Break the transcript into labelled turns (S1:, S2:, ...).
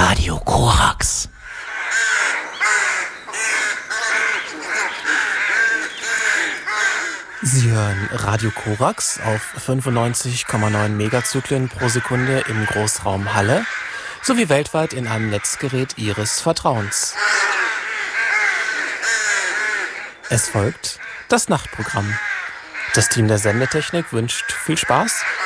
S1: Radio Korax. Sie hören Radio Korax auf 95,9 Megazyklen pro Sekunde im Großraum Halle sowie weltweit in einem Netzgerät Ihres Vertrauens. Es folgt das Nachtprogramm. Das Team der Sendetechnik wünscht viel Spaß